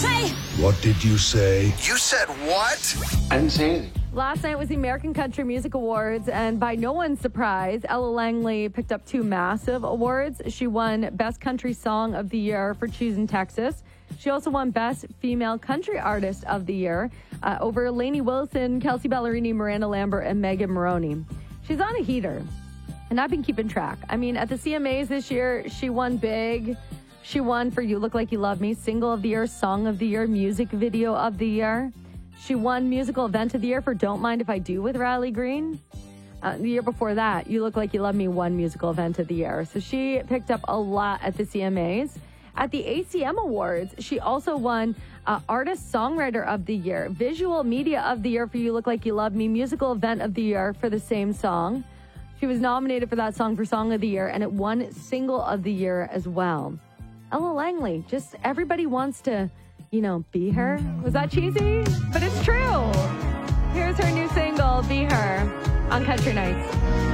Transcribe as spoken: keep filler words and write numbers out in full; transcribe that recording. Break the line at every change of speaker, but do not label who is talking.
say?
What did you say?
You said what?
I didn't say anything.
Last night was the American Country Music Awards, and by no one's surprise, Ella Langley picked up two massive awards. She won Best Country Song of the Year for Choosing Texas. She also won Best Female Country Artist of the Year uh, over Lainey Wilson, Kelsey Ballerini, Miranda Lambert, and Megan Maroney. She's on a heater, and I've been keeping track. I mean, at the C M As this year, she won big. She won for You Look Like You Love Me, Single of the Year, Song of the Year, Music Video of the Year. She won Musical Event of the Year for Don't Mind If I Do with Riley Green. Uh, the year before that, You Look Like You Love Me won Musical Event of the Year. So she picked up a lot at the C M As. At the A C M Awards, she also won uh, Artist Songwriter of the Year, Visual Media of the Year for You Look Like You Love Me, Musical Event of the Year for the same song. She was nominated for that song for Song of the Year, and it won Single of the Year as well. Ella Langley, just everybody wants to, you know, be her. Was that cheesy? But it's true. Here's her new single, Be Her, on Country Nights.